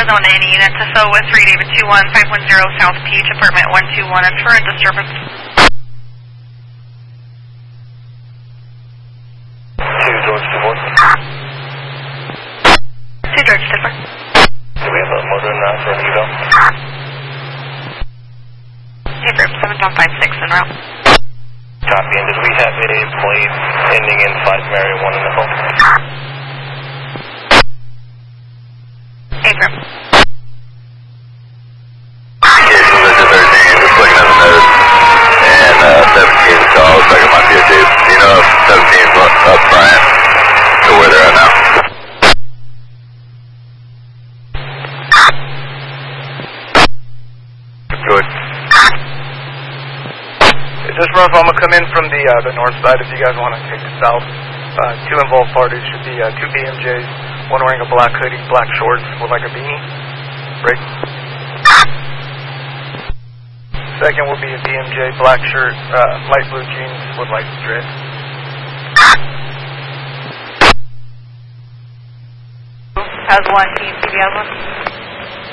zone in units. So with 3 David 21510 South Peach, apartment 121, and for a disturbance. 2 George 2 George 24. Do we have a motor now for an eval? Hey, group 7156 en route. Copy, and did we have a plate ending in 5 Mary 1 in the phone? Hey, group. Yeah, so this is 13, just looking at the notes, and 17 is called, looks like it might be a dude. Do you know if 17 is up front to where they're at now? Good. Just Ruff, I'm going to come in from the north side if you guys want to take the south. 2 involved parties should be 2 BMJs, one wearing a black hoodie, black shorts with like a beanie. Break. Second will be a BMJ, black shirt, light blue jeans with like dreads. Has one, PCB has one.